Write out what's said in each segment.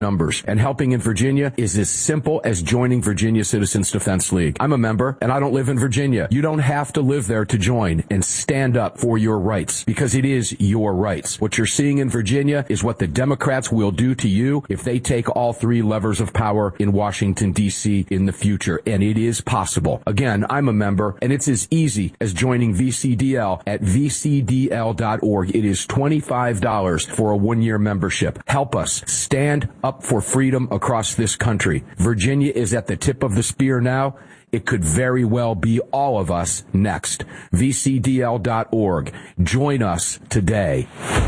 numbers. And helping in Virginia is as simple as joining Virginia Citizens Defense League. I'm a member, and I don't live in Virginia. You don't have to live there to join and stand up for your rights, because it is your rights. What you're seeing in Virginia is what the Democrats will do to you if they take all three levers of power in Washington, D.C. in the future. And it is possible. Again, I'm a member, and it's as easy as joining VCDL at vcdl.org. It is $25 for a one-year membership. Help us stand up for freedom across this country. Virginia is at the tip of the spear now. It could very well be all of us next. VCDL.org. Join us today.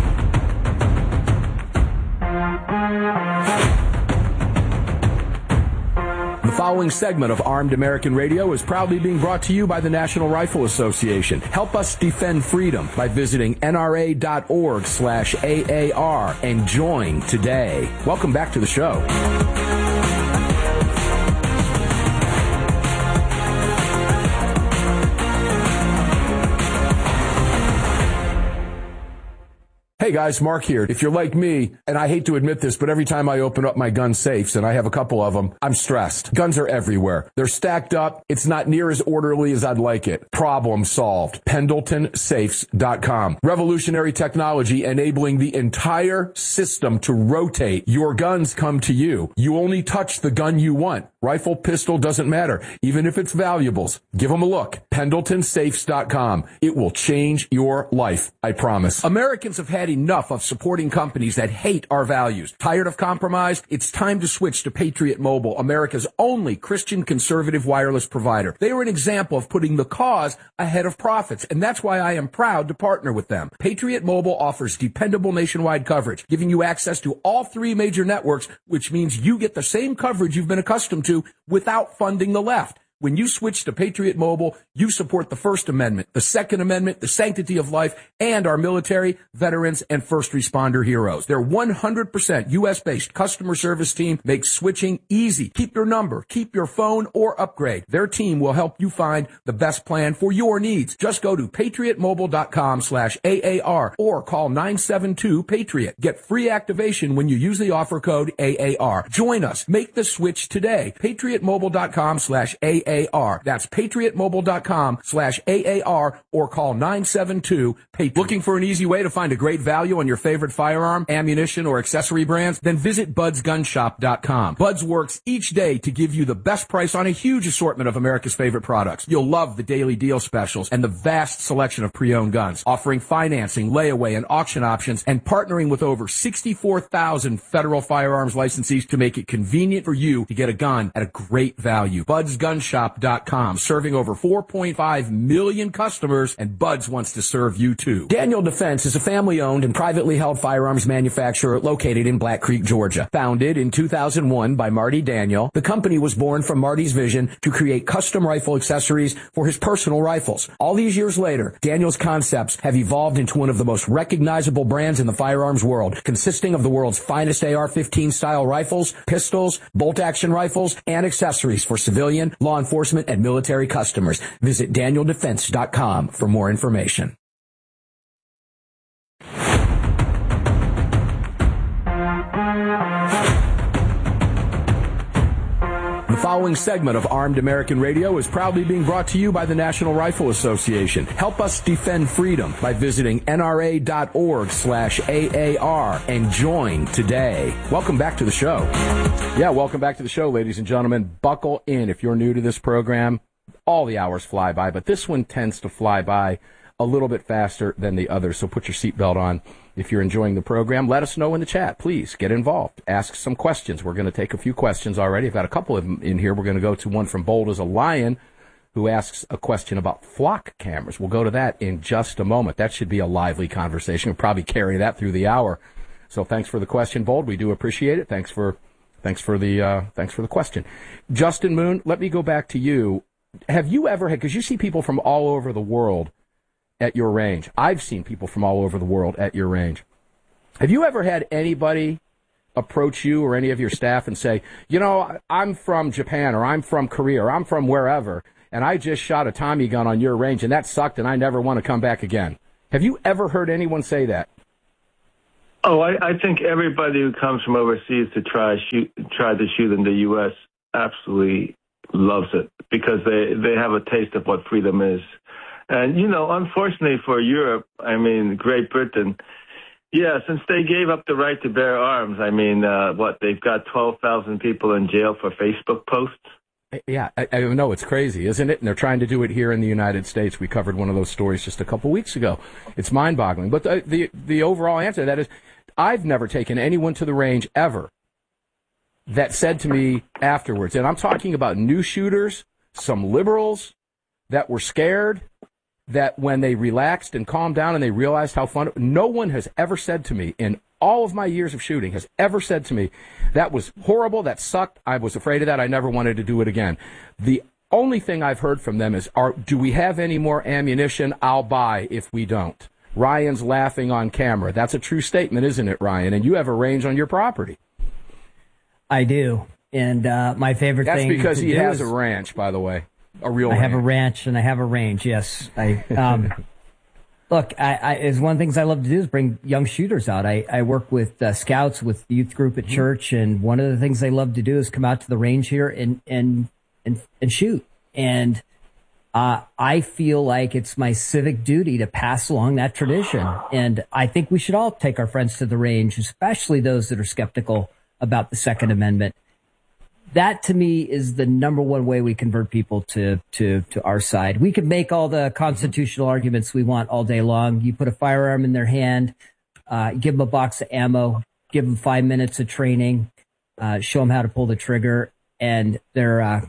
The following segment of Armed American Radio is proudly being brought to you by the National Rifle Association. Help us defend freedom by visiting nra.org/AAR and join today. Welcome back to the show. Hey guys, Mark here. If you're like me, and I hate to admit this, but every time I open up my gun safes, and I have a couple of them, I'm stressed. Guns are everywhere. They're stacked up. It's not near as orderly as I'd like it. Problem solved. PendletonSafes.com. Revolutionary technology enabling the entire system to rotate. Your guns come to you. You only touch the gun you want. Rifle, pistol, doesn't matter. Even if it's valuables. Give them a look. PendletonSafes.com. It will change your life. I promise. Americans have had enough of supporting companies that hate our values. Tired of compromise? It's time to switch to Patriot Mobile, America's only Christian conservative wireless provider. They are an example of putting the cause ahead of profits, and that's why I am proud to partner with them. Patriot Mobile offers dependable nationwide coverage, giving you access to all three major networks, which means you get the same coverage you've been accustomed to without funding the left. When you switch to Patriot Mobile, you support the First Amendment, the Second Amendment, the sanctity of life, and our military, veterans, and first responder heroes. Their 100% U.S.-based customer service team makes switching easy. Keep your number, keep your phone, or upgrade. Their team will help you find the best plan for your needs. Just go to patriotmobile.com/AAR or call 972-PATRIOT. Get free activation when you use the offer code AAR. Join us. Make the switch today. patriotmobile.com/AAR. That's patriotmobile.com/AAR or call 972-PATRIOT. Looking for an easy way to find a great value on your favorite firearm, ammunition, or accessory brands? Then visit budsgunshop.com. Buds works each day to give you the best price on a huge assortment of America's favorite products. You'll love the daily deal specials and the vast selection of pre-owned guns, offering financing, layaway, and auction options, and partnering with over 64,000 federal firearms licensees to make it convenient for you to get a gun at a great value. Budsgunshop.com, serving over 4.5 million customers, and Buds wants to serve you too. Daniel Defense is a family-owned and privately held firearms manufacturer located in Black Creek, Georgia. Founded in 2001 by Marty Daniel, the company was born from Marty's vision to create custom rifle accessories for his personal rifles. All these years later, Daniel's concepts have evolved into one of the most recognizable brands in the firearms world, consisting of the world's finest AR-15 style rifles, pistols, bolt-action rifles, and accessories for civilian, law enforcement, and military customers. Visit DanielDefense.com for more information. The following segment of Armed American Radio is proudly being brought to you by the National Rifle Association. Help us defend freedom by visiting nra.org/AAR and join today. Welcome back to the show. Yeah, welcome back to the show, ladies and gentlemen. Buckle in if you're new to this program. All the hours fly by, but this one tends to fly by a little bit faster than the others, so put your seatbelt on. If you're enjoying the program, let us know in the chat. Please get involved. Ask some questions. We're going to take a few questions already. I've got a couple of them in here. We're going to go to one from Bold as a Lion, who asks a question about flock cameras. We'll go to that in just a moment. That should be a lively conversation. We'll probably carry that through the hour. So thanks for the question, Bold. We do appreciate it. Thanks for the question. Justin Moon, let me go back to you. Have you ever had, because you see people from all over the world at your range. I've seen people from all over the world at your range. Have you ever had anybody approach you or any of your staff and say, you know, I'm from Japan, or I'm from Korea, or I'm from wherever, and I just shot a Tommy gun on your range, and that sucked, and I never want to come back again? Have you ever heard anyone say that? Oh, I think everybody who comes from overseas to try to shoot in the U.S. absolutely loves it because they have a taste of what freedom is. And, unfortunately for Europe, Great Britain, yeah, since they gave up the right to bear arms, they've got 12,000 people in jail for Facebook posts? Yeah, I know, it's crazy, isn't it? And they're trying to do it here in the United States. We covered one of those stories just a couple weeks ago. It's mind-boggling. But the overall answer to that is I've never taken anyone to the range ever that said to me afterwards, and I'm talking about new shooters, some liberals that were scared, that when they relaxed and calmed down and they realized how fun, no one has ever said to me in all of my years of shooting has ever said to me, that was horrible, that sucked, I was afraid of that, I never wanted to do it again. The only thing I've heard from them is, do we have any more ammunition? I'll buy if we don't. Ryan's laughing on camera. That's a true statement, isn't it, Ryan? And you have a range on your property. I do. And my favorite thing That's because to he do has is, a ranch, by the way. A real I ranch. have a ranch and I have a range, yes. Look, is one of the things I love to do is bring young shooters out. I work with scouts, with the youth group at church, and one of the things they love to do is come out to the range here and shoot. And I feel like it's my civic duty to pass along that tradition. And I think we should all take our friends to the range, especially those that are skeptical about the Second Amendment. That, to me, is the number one way we convert people to our side. We can make all the constitutional arguments we want all day long. You put a firearm in their hand, give them a box of ammo, give them 5 minutes of training, show them how to pull the trigger, and they're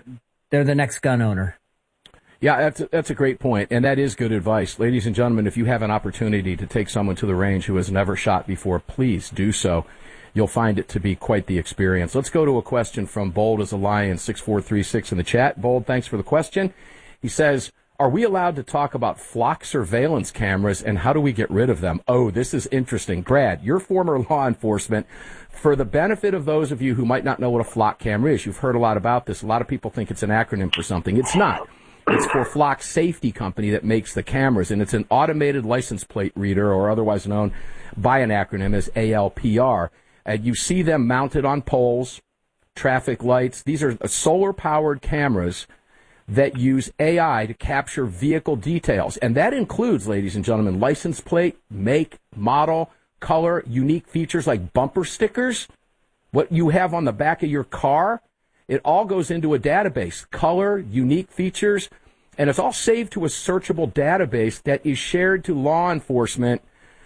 the next gun owner. Yeah, that's a great point, and that is good advice. Ladies and gentlemen, if you have an opportunity to take someone to the range who has never shot before, please do so. You'll find it to be quite the experience. Let's go to a question from Bold as a Lion 6436 in the chat. Bold, thanks for the question. He says, are we allowed to talk about flock surveillance cameras and how do we get rid of them? Oh, this is interesting. Brad, you're former law enforcement. For the benefit of those of you who might not know what a flock camera is, you've heard a lot about this. A lot of people think it's an acronym for something. It's not. It's for Flock Safety Company that makes the cameras, and it's an automated license plate reader, or otherwise known by an acronym as ALPR. You see them mounted on poles, traffic lights. These are solar-powered cameras that use AI to capture vehicle details. And that includes, ladies and gentlemen, license plate, make, model, color, unique features like bumper stickers, what you have on the back of your car. It all goes into a database, color, unique features, and it's all saved to a searchable database that is shared to law enforcement.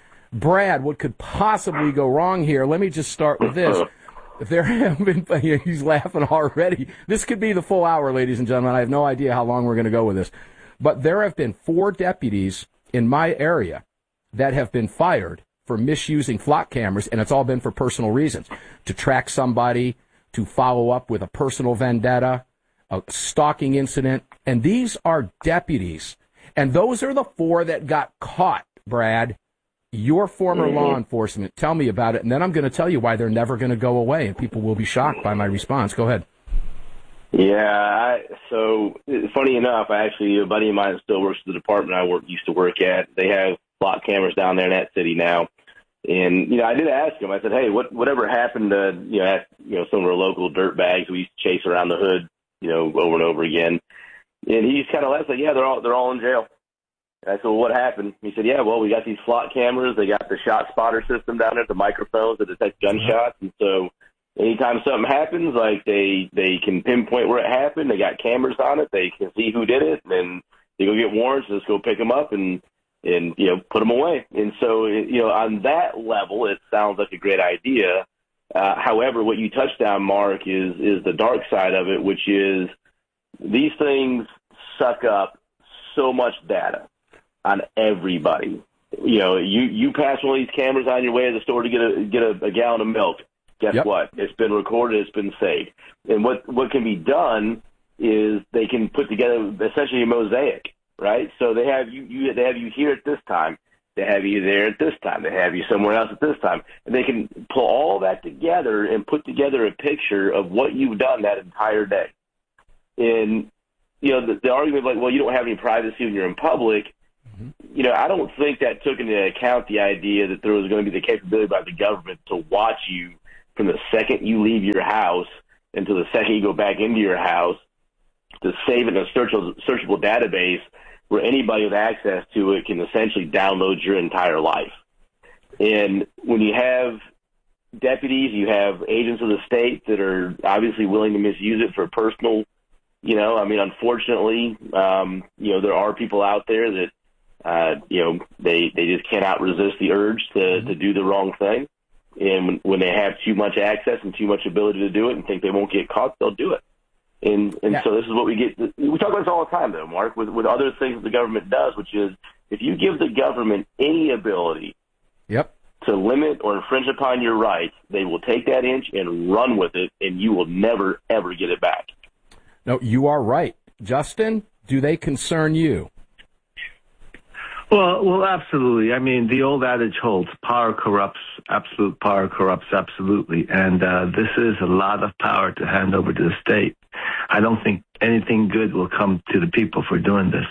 Brad, what could possibly go wrong here? Let me just start with this. There have been, he's laughing already. This could be the full hour, ladies and gentlemen. I have no idea how long we're going to go with this. But there have been 4 deputies in my area that have been fired for misusing flock cameras, and it's all been for personal reasons. To track somebody, to follow up with a personal vendetta, a stalking incident. And these are deputies. And those are the 4 that got caught, Brad. Your former law enforcement, tell me about it, and then I'm going to tell you why they're never going to go away, and people will be shocked by my response. Go ahead. Yeah, so funny enough, a buddy of mine still works for the department I used to work at. They have flock cameras down there in that city now. And, I did ask him, I said, hey, whatever happened to, some of our local dirt bags we used to chase around the hood, over and over again. And he just kind of laughed, like, yeah, they're all in jail. And I said, well, what happened? He said, yeah, well, we got these flock cameras. They got the shot spotter system down there, the microphones that detect gunshots. And so anytime something happens, like they can pinpoint where it happened. They got cameras on it. They can see who did it. And then they go get warrants. Just go pick them up and put them away. And so, on that level, it sounds like a great idea. However, what you touched on, Mark, is the dark side of it, which is these things suck up so much data on everybody. You pass one of these cameras on your way to the store to get a gallon of milk. Guess what? It's been recorded. It's been saved. And what can be done is they can put together essentially a mosaic, right? So they have you here at this time. They have you there at this time. They have you somewhere else at this time. And they can pull all that together and put together a picture of what you've done that entire day. And, the argument like, well, you don't have any privacy when you're in public. I don't think that took into account the idea that there was going to be the capability by the government to watch you from the second you leave your house until the second you go back into your house, to save it in a searchable database where anybody with access to it can essentially download your entire life. And when you have deputies, you have agents of the state that are obviously willing to misuse it for personal, unfortunately, there are people out there that, they just cannot resist the urge to do the wrong thing. And when they have too much access and too much ability to do it and think they won't get caught, they'll do it. And so this is what we get. We talk about this all the time, though, Mark, with other things that the government does, which is if you give the government any ability to limit or infringe upon your rights, they will take that inch and run with it, and you will never, ever get it back. No, you are right. Justin, do they concern you? Well, absolutely. I mean, the old adage holds: power corrupts. Absolute power corrupts absolutely. And this is a lot of power to hand over to the state. I don't think anything good will come to the people for doing this.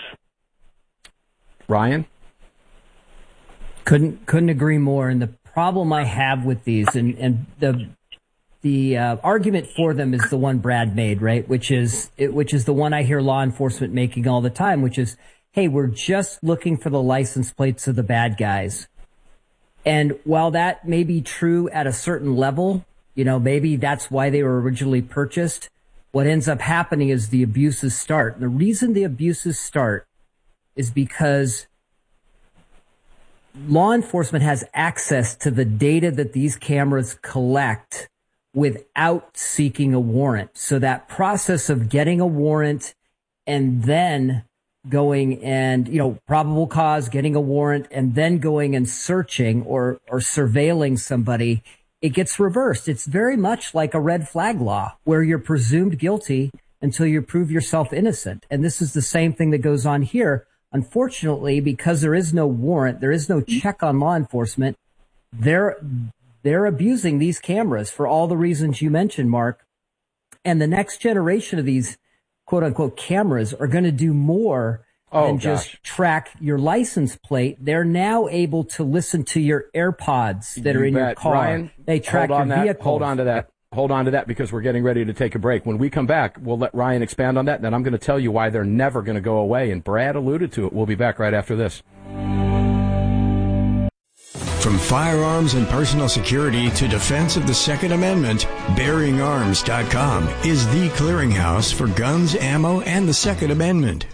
Ryan? Couldn't agree more. And the problem I have with these, and the argument for them is the one Brad made, right? Which is the one I hear law enforcement making all the time, which is, hey, we're just looking for the license plates of the bad guys. And while that may be true at a certain level, maybe that's why they were originally purchased, what ends up happening is the abuses start. And the reason the abuses start is because law enforcement has access to the data that these cameras collect without seeking a warrant. So that process of getting a warrant and then going and, probable cause, getting a warrant, and then going and searching or surveilling somebody, it gets reversed. It's very much like a red flag law where you're presumed guilty until you prove yourself innocent. And this is the same thing that goes on here. Unfortunately, because there is no warrant, there is no check on law enforcement, they're abusing these cameras for all the reasons you mentioned, Mark. And the next generation of these quote unquote cameras are going to do more than just track your license plate. They're now able to listen to your AirPods that are in your car. Ryan, they track your vehicle. Hold on to that because we're getting ready to take a break. When we come back, we'll let Ryan expand on that. Then I'm going to tell you why they're never going to go away. And Brad alluded to it. We'll be back right after this. From firearms and personal security to defense of the Second Amendment, BearingArms.com is the clearinghouse for guns, ammo, and the Second Amendment.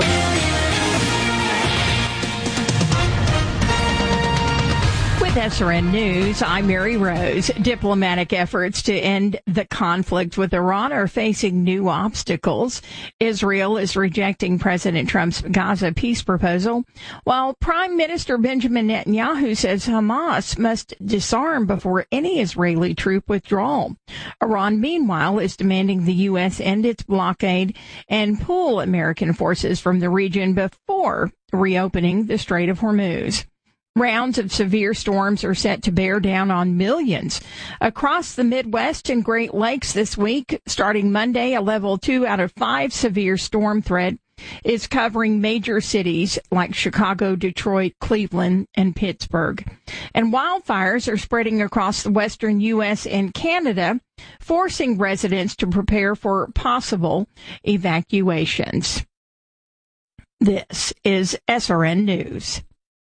SRN News, I'm Mary Rose. Diplomatic efforts to end the conflict with Iran are facing new obstacles. Israel is rejecting President Trump's Gaza peace proposal, while Prime Minister Benjamin Netanyahu says Hamas must disarm before any Israeli troop withdrawal. Iran, meanwhile, is demanding the U.S. end its blockade and pull American forces from the region before reopening the Strait of Hormuz. Rounds of severe storms are set to bear down on millions across the Midwest and Great Lakes this week. Starting Monday, a level 2 out of 5 severe storm threat is covering major cities like Chicago, Detroit, Cleveland, and Pittsburgh. And wildfires are spreading across the western U.S. and Canada, forcing residents to prepare for possible evacuations. This is SRN News.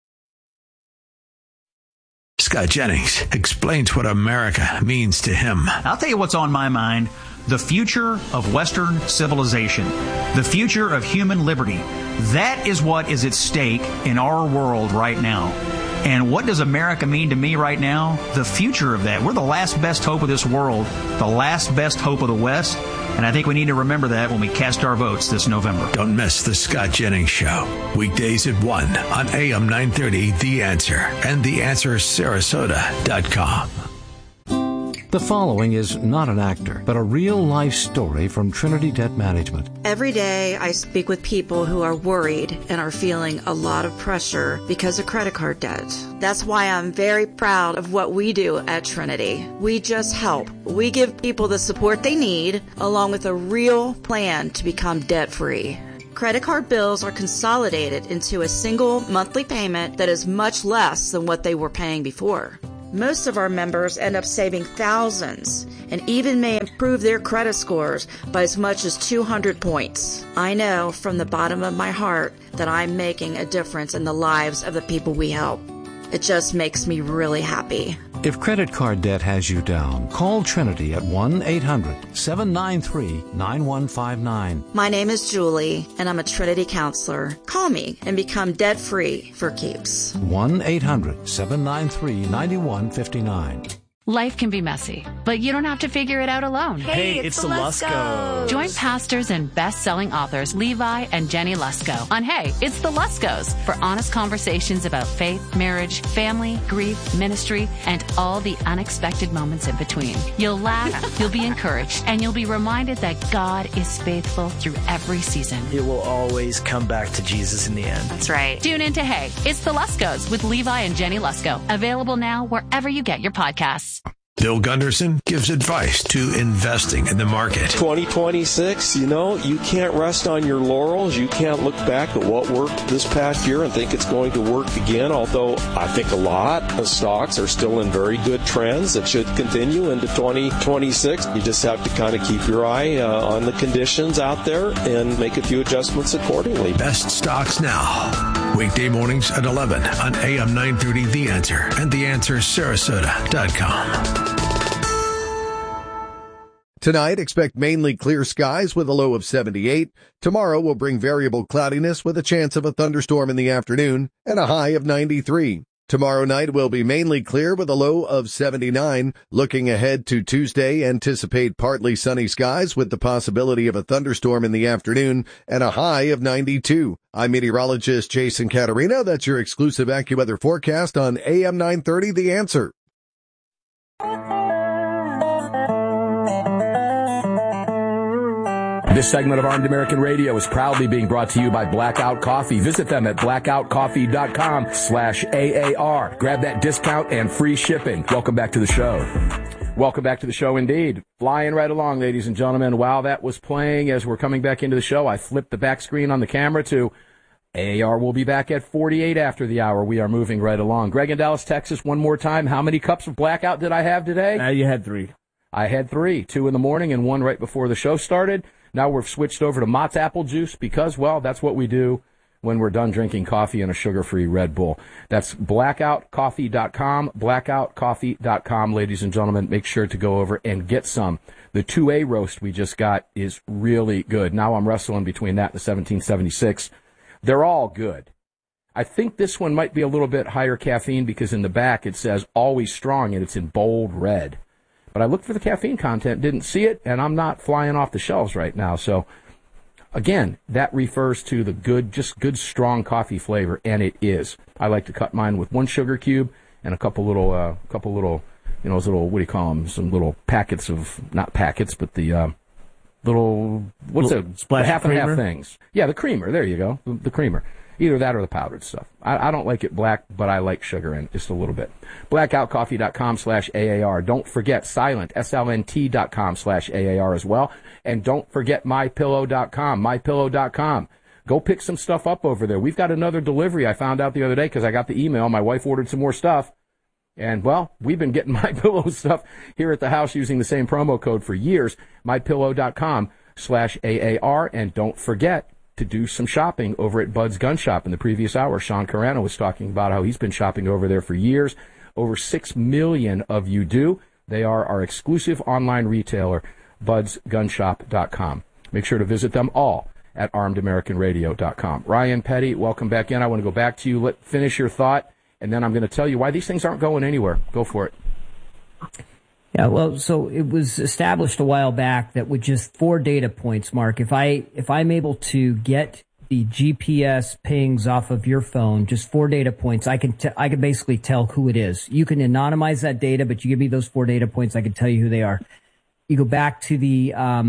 Scott Jennings explains what America means to him. I'll tell you what's on my mind. The future of Western civilization. The future of human liberty. That is what is at stake in our world right now. And what does America mean to me right now? The future of that. We're the last best hope of this world. The last best hope of the West. And I think we need to remember that when we cast our votes this November. Don't miss the Scott Jennings Show. Weekdays at 1 on AM 930, The Answer, and TheAnswerSarasota.com. The following is not an actor, but a real-life story from Trinity Debt Management. Every day I speak with people who are worried and are feeling a lot of pressure because of credit card debt. That's why I'm very proud of what we do at Trinity. We just help. We give people the support they need, along with a real plan to become debt-free. Credit card bills are consolidated into a single monthly payment that is much less than what they were paying before. Most of our members end up saving thousands and even may improve their credit scores by as much as 200 points. I know from the bottom of my heart that I'm making a difference in the lives of the people we help. It just makes me really happy. If credit card debt has you down, call Trinity at 1-800-793-9159. My name is Julie, and I'm a Trinity counselor. Call me and become debt-free for keeps. 1-800-793-9159. Life can be messy, but you don't have to figure it out alone. Hey, it's the Luskos. Join pastors and best-selling authors Levi and Jenny Lusko on Hey, It's the Luskos for honest conversations about faith, marriage, family, grief, ministry, and all the unexpected moments in between. You'll laugh, you'll be encouraged, and you'll be reminded that God is faithful through every season. It will always come back to Jesus in the end. That's right. Tune in to Hey, It's the Luskos with Levi and Jenny Lusko. Available now wherever you get your podcasts. Bill Gunderson gives advice to investing in the market. 2026, you can't rest on your laurels. You can't look back at what worked this past year and think it's going to work again, although I think a lot of stocks are still in very good trends that should continue into 2026. You just have to kind of keep your eye on the conditions out there and make a few adjustments accordingly. Best stocks now. Weekday mornings at 11 on AM 930 The Answer and TheAnswerSarasota.com. Tonight, expect mainly clear skies with a low of 78. Tomorrow will bring variable cloudiness with a chance of a thunderstorm in the afternoon and a high of 93. Tomorrow night will be mainly clear with a low of 79. Looking ahead to Tuesday, anticipate partly sunny skies with the possibility of a thunderstorm in the afternoon and a high of 92. I'm meteorologist Jason Caterina. That's your exclusive AccuWeather forecast on AM 930 The Answer. This segment of Armed American Radio is proudly being brought to you by Blackout Coffee. Visit them at blackoutcoffee.com/AAR. Grab that discount and free shipping. Welcome back to the show. Welcome back to the show indeed. Flying right along, ladies and gentlemen. While that was playing, as we're coming back into the show, I flipped the back screen on the camera to AAR will be back at 48 after the hour. We are moving right along. Greg in Dallas, Texas, one more time. How many cups of blackout did I have today? You had 3. I had 3, 2 in the morning and 1 right before the show started. Now we've switched over to Mott's apple juice because, well, that's what we do when we're done drinking coffee and a sugar-free Red Bull. That's blackoutcoffee.com, blackoutcoffee.com. Ladies and gentlemen, make sure to go over and get some. The 2A roast we just got is really good. Now I'm wrestling between that and the 1776. They're all good. I think this one might be a little bit higher caffeine because in the back it says always strong and it's in bold red. But I looked for the caffeine content, didn't see it, and I'm not flying off the shelves right now. So, again, that refers to the good, just good, strong coffee flavor, and it is. I like to cut mine with 1 sugar cube and a couple little, those little, what do you call them? Some little packets of, not packets, but the little, what's it? Half and half things. Yeah, the creamer. There you go, the creamer. Either that or the powdered stuff. I don't like it black, but I like sugar in it just a little bit. Blackoutcoffee.com/AAR. Don't forget Silent, SLNT.com/AAR as well. And don't forget MyPillow.com, MyPillow.com. Go pick some stuff up over there. We've got another delivery I found out the other day because I got the email. My wife ordered some more stuff. And, well, we've been getting MyPillow stuff here at the house using the same promo code for years. MyPillow.com/AAR. And don't forget to do some shopping over at Bud's Gun Shop. In the previous hour, Sean Carano was talking about how he's been shopping over there for years. Over 6 million of you do. They are our exclusive online retailer, budsgunshop.com. Make sure to visit them all at armedamericanradio.com. Ryan Petty, welcome back in. I want to go back to you. Finish your thought, and then I'm going to tell you why these things aren't going anywhere. Go for it. Yeah, well, so it was established a while back that with just 4 data points, Mark, if I'm able to get the GPS pings off of your phone, just 4 data points, I can basically tell who it is. You can anonymize that data, but you give me those 4 data points, I can tell you who they are. You go back to the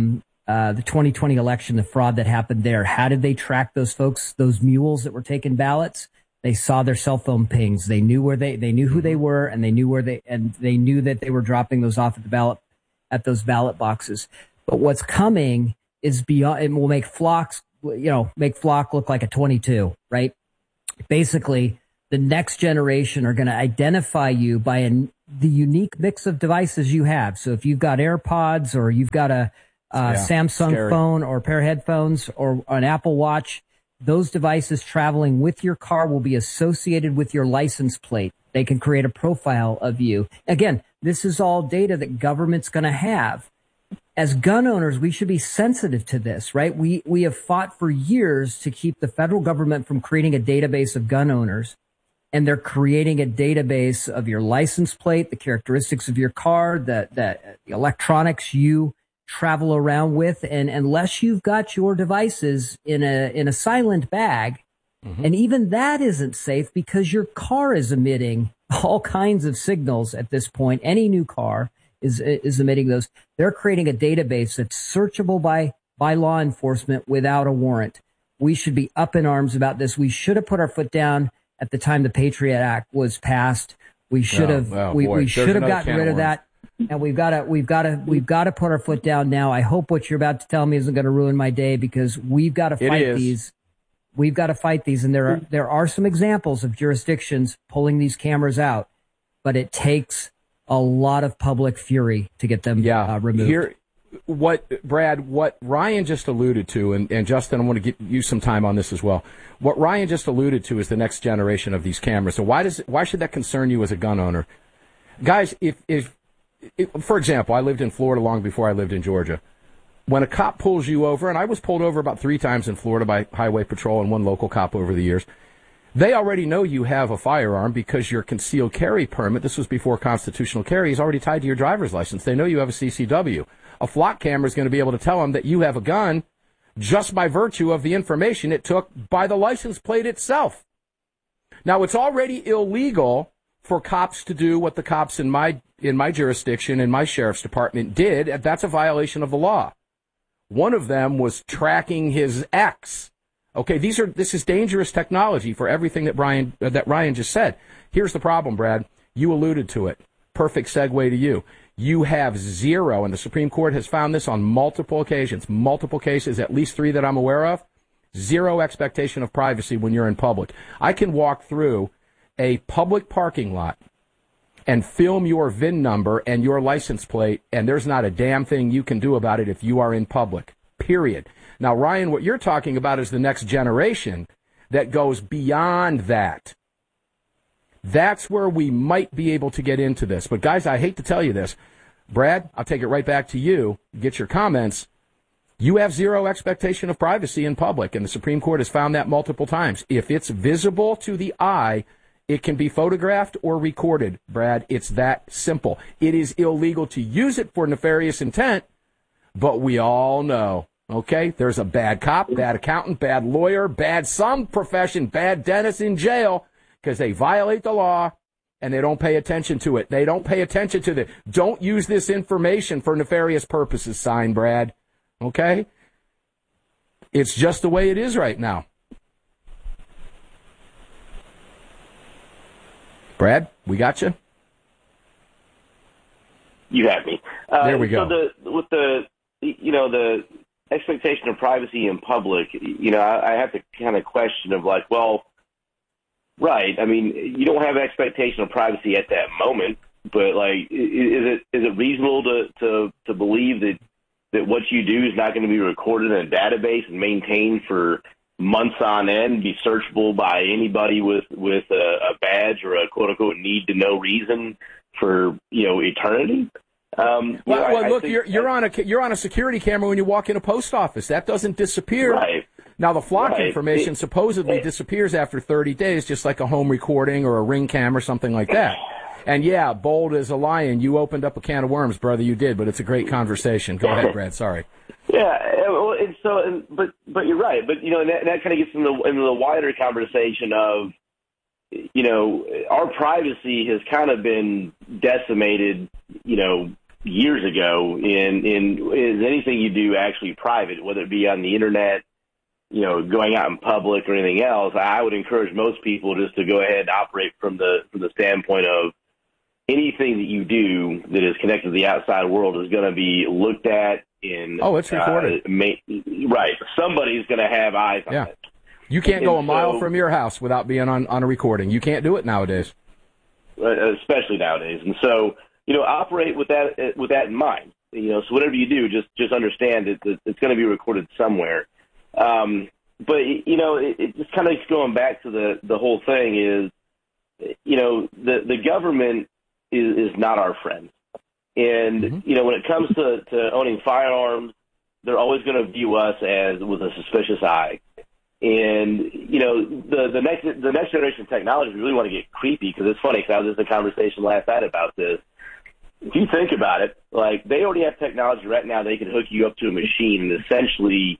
2020 election, the fraud that happened there. How did they track those folks, those mules that were taking ballots? They saw their cell phone pings. They knew they knew who they were, and they knew they knew that they were dropping those off at those ballot boxes. But what's coming is beyond. It will make flocks make Flock look like a 22, right? Basically, the next generation are going to identify you by the unique mix of devices you have. So if you've got AirPods or you've got a Samsung phone or a pair of headphones or an Apple Watch, those devices traveling with your car will be associated with your license plate. They can create a profile of you. Again, this is all data that government's going to have. As gun owners, we should be sensitive to this, right? We have fought for years to keep the federal government from creating a database of gun owners. And they're creating a database of your license plate, the characteristics of your car, the electronics you travel around with. And unless you've got your devices in a silent bag, and even that isn't safe because your car is emitting all kinds of signals at this point. Any new car is emitting those. They're creating a database that's searchable by law enforcement without a warrant. We should be up in arms about this. We should have put our foot down at the time the Patriot Act was passed. We should have we should have gotten rid of that. And we've got to put our foot down now. I hope what you're about to tell me isn't going to ruin my day, because we've got to fight these. We've got to fight these, and there are some examples of jurisdictions pulling these cameras out, but it takes a lot of public fury to get them removed. Brad, what Ryan just alluded to, and Justin, I want to give you some time on this as well. What Ryan just alluded to is the next generation of these cameras. So why should that concern you as a gun owner? Guys, if for example, I lived in Florida long before I lived in Georgia. When a cop pulls you over, and I was pulled over about 3 times in Florida by Highway Patrol and one local cop over the years, they already know you have a firearm because your concealed carry permit, this was before constitutional carry, is already tied to your driver's license. They know you have a CCW. A flock camera is going to be able to tell them that you have a gun just by virtue of the information it took by the license plate itself. Now, it's already illegal for cops to do what the cops in my jurisdiction, in my sheriff's department did. That's a violation of the law. One of them was tracking his ex. Okay, this is dangerous technology for everything that Ryan just said. Here's the problem, Brad. You alluded to it. Perfect segue to you. You have zero, and the Supreme Court has found this on multiple occasions, multiple cases, at least 3 that I'm aware of, zero expectation of privacy when you're in public. I can walk through a public parking lot and film your VIN number and your license plate, and there's not a damn thing you can do about it if you are in public, period. Now, Ryan, what you're talking about is the next generation that goes beyond that. That's where we might be able to get into this. But, guys, I hate to tell you this. Brad, I'll take it right back to you. Get your comments. You have zero expectation of privacy in public, and the Supreme Court has found that multiple times. If it's visible to the eye, it can be photographed or recorded, Brad. It's that simple. It is illegal to use it for nefarious intent, but we all know, okay, there's a bad cop, bad accountant, bad lawyer, bad some profession, bad dentist in jail because they violate the law and they don't pay attention to it. They don't pay attention to don't use this information for nefarious purposes, sign, Brad. Okay? It's just the way it is right now. Brad, we got you? You have me. There we go. So with the expectation of privacy in public, I have to kind of question of like, well, right. I mean, you don't have an expectation of privacy at that moment, but like, is it reasonable to believe that what you do is not going to be recorded in a database and maintained for months on end, be searchable by anybody with a badge or a quote unquote need to know reason for eternity? Look, you're on a security camera when you walk in a post office. That doesn't disappear. Right. Now the flock information supposedly disappears after 30 days, just like a home recording or a Ring cam or something like that. And yeah, bold as a lion, you opened up a can of worms, brother. You did, but it's a great conversation. Go ahead, Brad. Sorry. Yeah, well, but you're right. But that kind of gets into the wider conversation of our privacy has kind of been decimated years ago. Is anything you do actually private, whether it be on the internet, going out in public or anything else? I would encourage most people just to go ahead and operate from the standpoint of anything that you do that is connected to the outside world is going to be looked at in. Oh, it's recorded. Right. Somebody's going to have eyes on it. You can't go a mile from your house without being on a recording. You can't do it nowadays. Especially nowadays. And so, operate with that in mind. So whatever you do, just understand that it's going to be recorded somewhere. But, it just kind of going back to the whole thing is, the government is not our friend. And, when it comes to owning firearms, they're always going to view us with a suspicious eye. And, the next generation of technology, we really want to get creepy because it's funny because I was in a conversation last night about this. If you think about it, like they already have technology right now, they can hook you up to a machine and essentially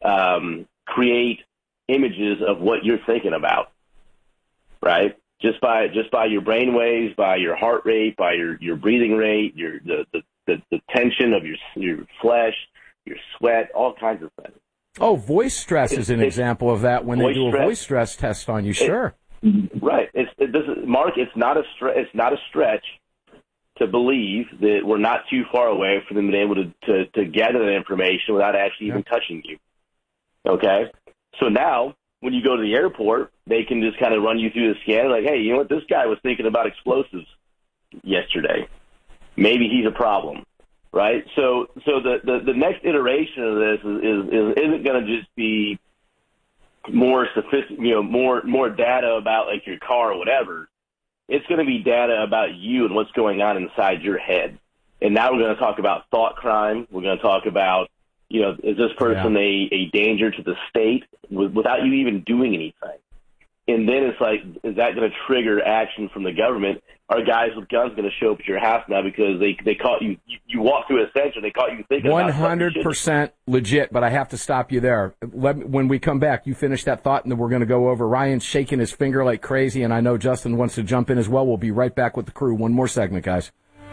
create images of what you're thinking about, right? Just by your brain waves, by your heart rate, by your breathing rate, the tension of your flesh, your sweat, all kinds of things. Oh, voice stress is an example of that when they do a voice stress test on you. Sure. Right. Mark, it's not a stretch to believe that we're not too far away from them being able to gather that information without actually even touching you. Okay? So now, when you go to the airport, they can just kind of run you through the scanner like, hey, you know what? This guy was thinking about explosives yesterday. Maybe he's a problem, right? So the next iteration of this isn't going to just be more sophisticated, more data about like your car or whatever. It's going to be data about you and what's going on inside your head. And now we're going to talk about thought crime. We're going to talk about, is this person a danger to the state without you even doing anything? And then it's like, is that going to trigger action from the government? Are guys with guns going to show up at your house now because they caught you? You walked through a center and they caught you thinking 100% legit, but I have to stop you there. When we come back, you finish that thought, and then we're going to go over. Ryan's shaking his finger like crazy, and I know Justin wants to jump in as well. We'll be right back with the crew. One more segment, guys.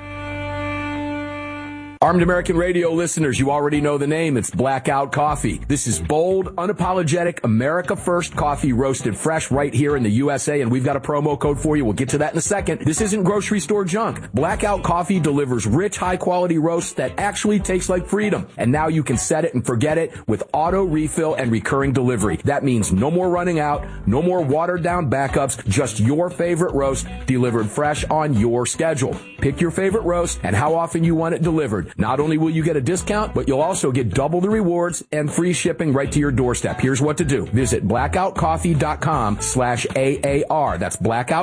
Armed American Radio listeners, you already know the name. It's Blackout Coffee. This is bold, unapologetic, America First coffee roasted fresh right here in the USA, and we've got a promo code for you. We'll get to that in a second. This isn't grocery store junk. Blackout Coffee delivers rich, high-quality roasts that actually taste like freedom. And now you can set it and forget it with auto refill and recurring delivery. That means no more running out, no more watered-down backups, just your favorite roast delivered fresh on your schedule. Pick your favorite roast and how often you want it delivered. Not only will you get a discount, but you'll also get double the rewards and free shipping right to your doorstep. Here's what to do. Visit blackoutcoffee.com/AAR. That's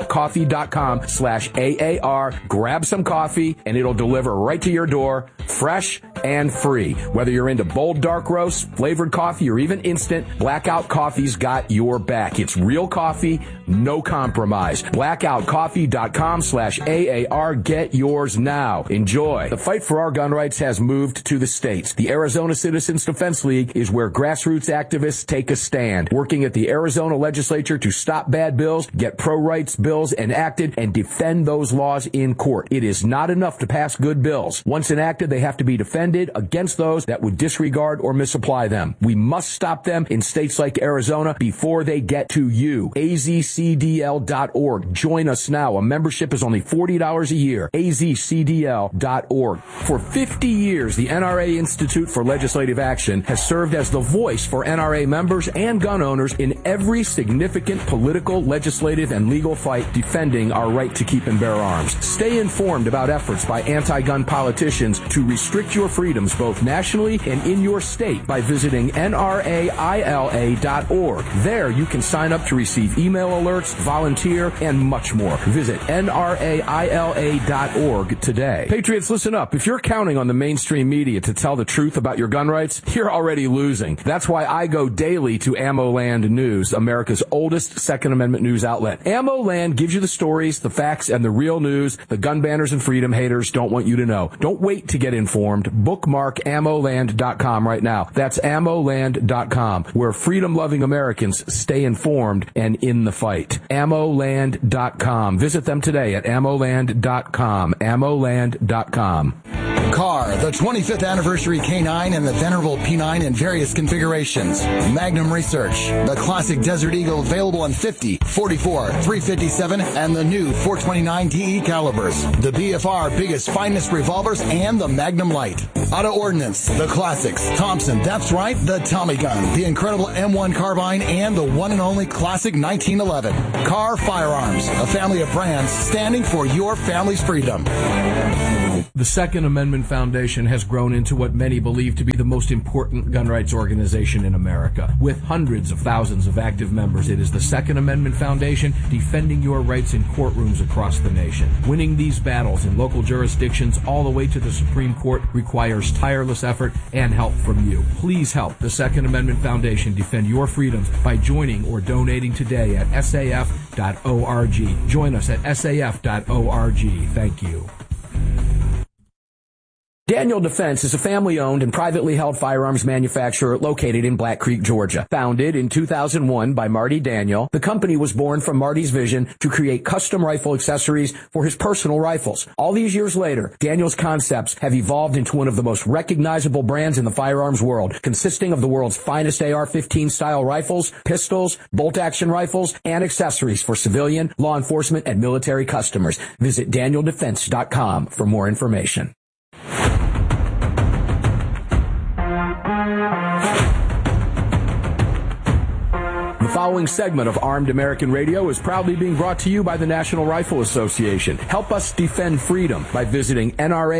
blackoutcoffee.com/AAR. Grab some coffee and it'll deliver right to your door, fresh and free. Whether you're into bold dark roasts, flavored coffee, or even instant, Blackout Coffee's got your back. It's real coffee, no compromise. blackoutcoffee.com/AAR. Get yours now. Enjoy. The fight for our gun rights has moved to the states. The Arizona Citizens Defense League is where grassroots activists take a stand, working at the Arizona legislature to stop bad bills, get pro-rights bills enacted, and defend those laws in court. It is not enough to pass good bills. Once enacted, they have to be defended against those that would disregard or misapply them. We must stop them in states like Arizona before they get to you. AZCDL.org. Join us now. A membership is only $40 a year. AZCDL.org. For 50 years, the NRA Institute for Legislative Action has served as the voice for NRA members and gun owners in every significant political, legislative, and legal fight defending our right to keep and bear arms. Stay informed about efforts by anti-gun politicians to restrict your freedoms both nationally and in your state by visiting NRAILA.org. There you can sign up to receive email alerts, volunteer, and much more. Visit NRAILA.org today. Patriots, listen up. If you're counting on the mainstream media to tell the truth about your gun rights, you're already losing. That's why I go daily to AmmoLand News, America's oldest Second Amendment news outlet. AmmoLand gives you the stories, the facts, and the real news the gun banners and freedom haters don't want you to know. Don't wait to get informed. Bookmark AmmoLand.com right now. That's AmmoLand.com, where freedom-loving Americans stay informed and in the fight. AmmoLand.com. Visit them today at AmmoLand.com. AmmoLand.com. Car, the 25th anniversary K9 and the venerable P9 in various configurations. Magnum Research, the classic Desert Eagle available on 50, 44, 357, and the new 429 DE calibers. The BFR biggest, finest revolvers and the Magnum Light. Auto Ordnance, the classics. Thompson, that's right, the Tommy gun, the incredible M1 carbine, and the one and only classic 1911. Car Firearms, a family of brands standing for your family's freedom. The Second Amendment Foundation has grown into what many believe to be the most important gun rights organization in America. With hundreds of thousands of active members, it is the Second Amendment Foundation defending your rights in courtrooms across the nation. Winning these battles in local jurisdictions all the way to the Supreme Court requires tireless effort and help from you. Please help the Second Amendment Foundation defend your freedoms by joining or donating today at saf.org. Join us at saf.org. Thank you. Daniel Defense is a family-owned and privately held firearms manufacturer located in Black Creek, Georgia. Founded in 2001 by Marty Daniel, the company was born from Marty's vision to create custom rifle accessories for his personal rifles. All these years later, Daniel's concepts have evolved into one of the most recognizable brands in the firearms world, consisting of the world's finest AR-15 style rifles, pistols, bolt-action rifles, and accessories for civilian, law enforcement, and military customers. Visit DanielDefense.com for more information. The following segment of Armed American Radio is proudly being brought to you by the National Rifle Association. Help us defend freedom by visiting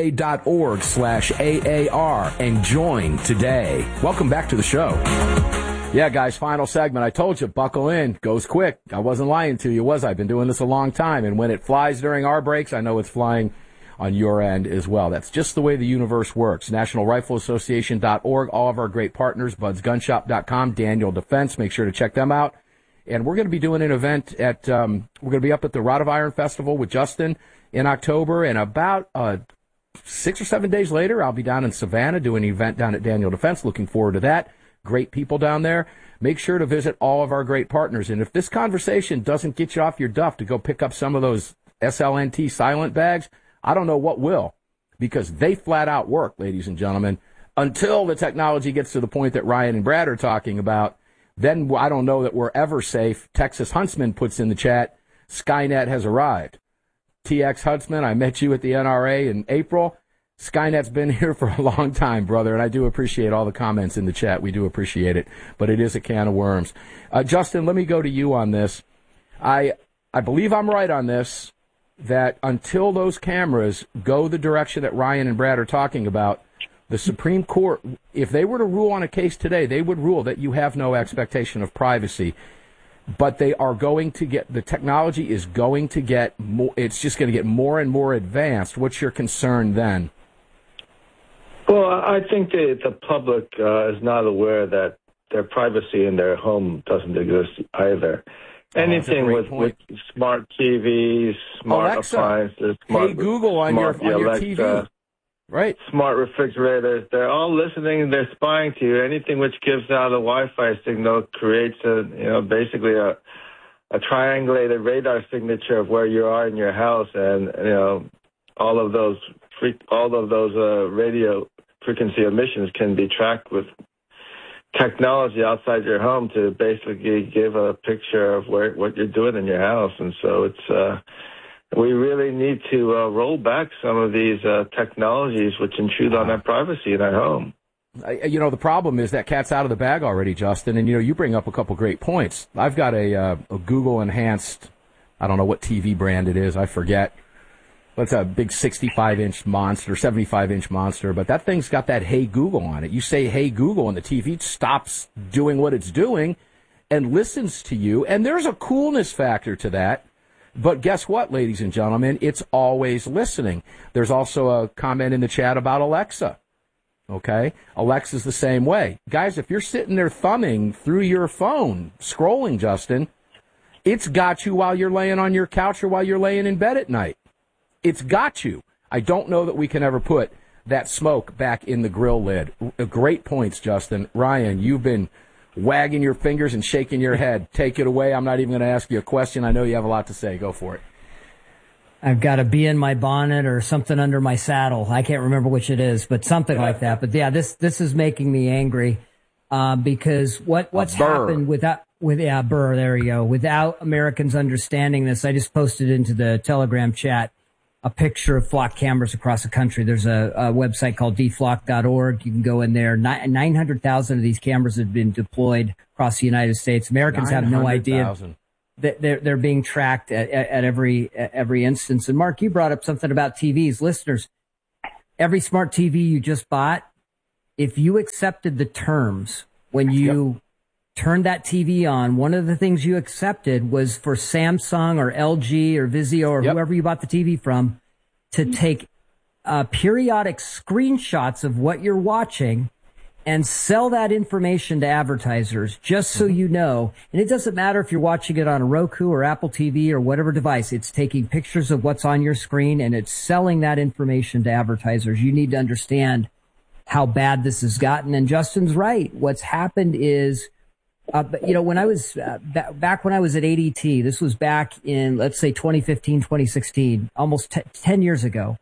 nra.org/AAR and join today. Welcome back to the show. Yeah, guys, final segment. I told you, buckle in. Goes quick. I wasn't lying to you, was I? I've been doing this a long time, and when it flies during our breaks, I know it's flying on your end as well. That's just the way the universe works. NationalRifleAssociation.org, all of our great partners, BudsGunShop.com, Daniel Defense. Make sure to check them out. And we're going to be doing an event at, we're going to be up at the Rod of Iron Festival with Justin in October. And about 6 or 7 days later, I'll be down in Savannah doing an event down at Daniel Defense. Looking forward to that. Great people down there. Make sure to visit all of our great partners. And if this conversation doesn't get you off your duff to go pick up some of those SLNT silent bags, I don't know what will, because they flat out work, ladies and gentlemen, until the technology gets to the point that Ryan and Brad are talking about. Then I don't know that we're ever safe. Texas Huntsman puts in the chat, Skynet has arrived. TX Huntsman, I met you at the NRA in April. Skynet's been here for a long time, brother, and I do appreciate all the comments in the chat. We do appreciate it, but it is a can of worms. Justin, let me go to you on this. I believe I'm right on this, that until those cameras go the direction that Ryan and Brad are talking about, the Supreme Court, if they were to rule on a case today, they would rule that you have no expectation of privacy. But they are going to get, the technology is going to get more, it's just going to get more and more advanced. What's your concern then? Well, I think the public is not aware that their privacy in their home doesn't exist either. Anything with smart TVs, smart Alexa, appliances, smart, hey Google on your Alexa, TV, right? Smart refrigerators, they're all listening, they're spying to you. Anything which gives out a Wi-Fi signal creates basically a triangulated radar signature of where you are in your house, and all of those radio frequency emissions can be tracked with technology outside your home to basically give a picture of what you're doing in your house. And so it's we really need to roll back some of these technologies which intrude on our privacy in our home. The problem is that cat's out of the bag already, Justin, and you bring up a couple great points. I've got a Google enhanced, I don't know what TV brand it is, I forget. It's a big 65-inch monster, 75-inch monster, but that thing's got that Hey Google on it. You say Hey Google, and the TV stops doing what it's doing and listens to you, and there's a coolness factor to that. But guess what, ladies and gentlemen? It's always listening. There's also a comment in the chat about Alexa. Okay? Alexa's the same way. Guys, if you're sitting there thumbing through your phone, scrolling, Justin, it's got you while you're laying on your couch or while you're laying in bed at night. It's got you. I don't know that we can ever put that smoke back in the grill lid. Great points, Justin. Ryan, you've been wagging your fingers and shaking your head. Take it away. I'm not even going to ask you a question. I know you have a lot to say. Go for it. I've got a bee in my bonnet or something under my saddle. I can't remember which it is, but something like that. But yeah, this is making me angry, because what's happened Burr, there you go. Without Americans understanding this, I just posted into the Telegram chat a picture of flock cameras across the country. There's a website called dflock.org. You can go in there. 900,000 of these cameras have been deployed across the United States. Americans have no idea that they're being tracked at every instance. And Mark, you brought up something about TVs. Listeners, every smart TV you just bought, if you accepted the terms when you turned that TV on, one of the things you accepted was for Samsung or LG or Vizio or whoever you bought the TV from to take periodic screenshots of what you're watching and sell that information to advertisers, just so you know. And it doesn't matter if you're watching it on a Roku or Apple TV or whatever device. It's taking pictures of what's on your screen and it's selling that information to advertisers. You need to understand how bad this has gotten. And Justin's right. What's happened is, when I was back when I was at ADT, this was back in, let's say, 2015, 2016, almost 10 years ago,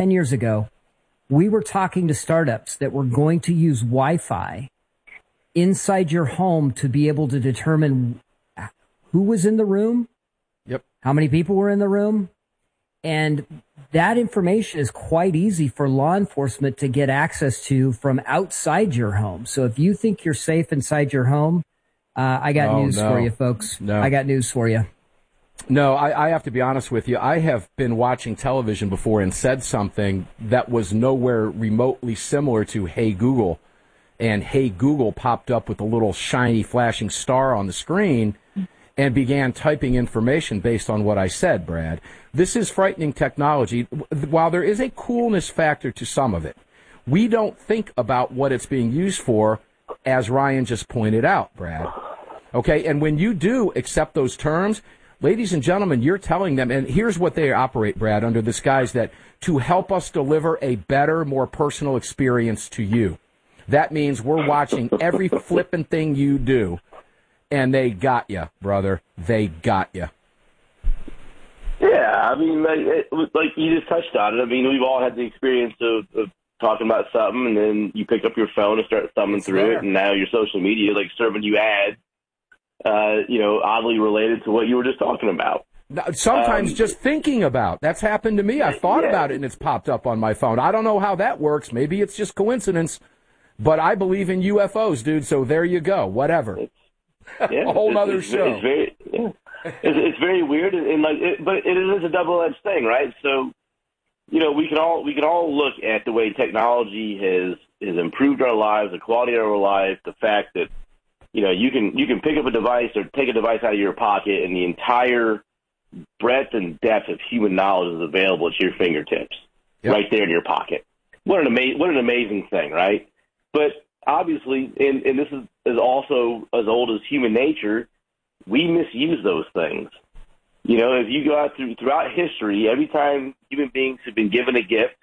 we were talking to startups that were going to use Wi-Fi inside your home to be able to determine who was in the room, how many people were in the room. And that information is quite easy for law enforcement to get access to from outside your home. So if you think you're safe inside your home, I got news for you, folks. I got news for you. No, I have to be honest with you. I have been watching television before and said something that was nowhere remotely similar to Hey Google. And Hey Google popped up with a little shiny flashing star on the screen and began typing information based on what I said, Brad. This is frightening technology. While there is a coolness factor to some of it, we don't think about what it's being used for, as Ryan just pointed out, Brad. Okay, and when you do accept those terms, ladies and gentlemen, you're telling them, and here's what they operate, Brad, under this guise that to help us deliver a better, more personal experience to you. That means we're watching every flippin' thing you do, and they got you, brother. They got you. Yeah, I mean, like you just touched on it. I mean, we've all had the experience of talking about something, and then you pick up your phone and start thumbing through it, and now your social media, like, serving you ads, oddly related to what you were just talking about. Sometimes just thinking about. That's happened to me. I thought about it, and it's popped up on my phone. I don't know how that works. Maybe it's just coincidence, but I believe in UFOs, dude, so there you go. Whatever. A whole other show. It's very weird, but it is a double-edged thing, right? So, we can all look at the way technology has improved our lives, the quality of our life, the fact that you can pick up a device or take a device out of your pocket, and the entire breadth and depth of human knowledge is available at your fingertips, right there in your pocket. What an amazing thing, right? But obviously, and this is also as old as human nature, we misuse those things. If you go out throughout history, every time human beings have been given a gift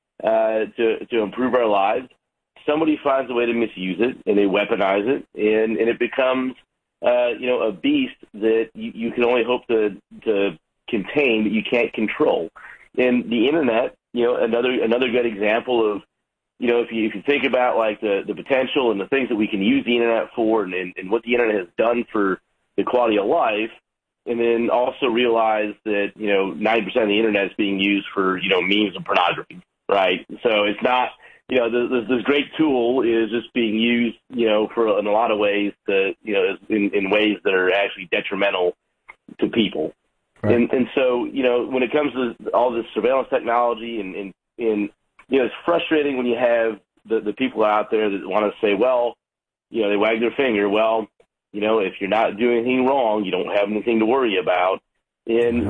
to improve our lives, somebody finds a way to misuse it, and they weaponize it, and it becomes a beast that you can only hope to contain, but you can't control. And the internet, another good example of, if you think about like the potential and the things that we can use the internet for, and what the internet has done for the quality of life. And then also realize that, 90% of the internet is being used for, memes and pornography, right? So it's not, this great tool is just being used, for in a lot of ways to, in ways that are actually detrimental to people. Right. And so, when it comes to all this surveillance technology and it's frustrating when you have the people out there that want to say, well, they wag their finger, well, if you're not doing anything wrong, you don't have anything to worry about. And,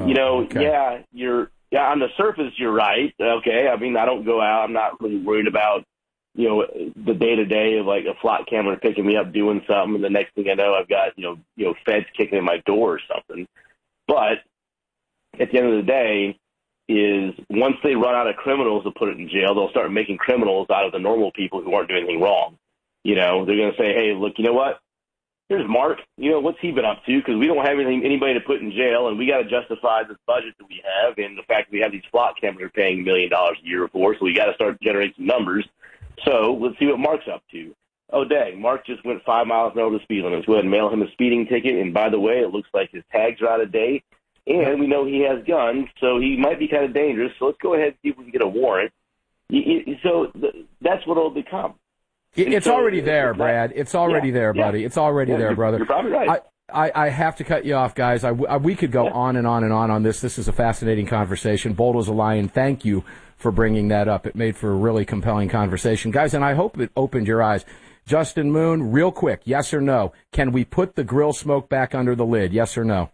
on the surface, you're right. Okay. I mean, I don't go out. I'm not really worried about, the day-to-day of like a flock camera picking me up doing something. And the next thing I know, I've got, feds kicking in my door or something. But at the end of the day is once they run out of criminals to put it in jail, they'll start making criminals out of the normal people who aren't doing anything wrong. They're going to say, hey, look, you know what? here's Mark. What's he been up to? Because we don't have anybody to put in jail, and we got to justify this budget that we have and the fact that we have these flock cameras we're paying $1 million a year for, so we got to start generating some numbers. So let's see what Mark's up to. Oh, dang, Mark just went 5 miles an hour to the speed limit. Let's go ahead and mail him a speeding ticket. And by the way, it looks like his tags are out of date. And we know he has guns, so he might be kind of dangerous. So let's go ahead and see if we can get a warrant. So that's what it'll become. It's already there, Brad. It's already there, buddy. It's already there, brother. You're probably right. I have to cut you off, guys. We could go on and on and on this. This is a fascinating conversation. Bold as a lion, thank you for bringing that up. It made for a really compelling conversation. Guys, and I hope it opened your eyes. Justin Moon, real quick, yes or no? Can we put the grill smoke back under the lid, yes or no?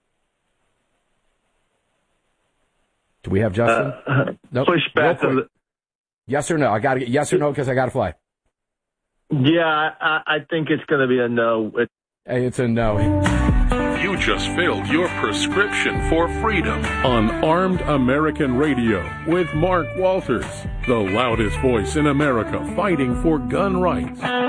Do we have Justin? Nope. Push back on the... Yes or no? I got to get yes or no because I got to fly. Yeah, I think it's going to be a no. Hey, it's a no. You just filled your prescription for freedom on Armed American Radio with Mark Walters, the loudest voice in America fighting for gun rights.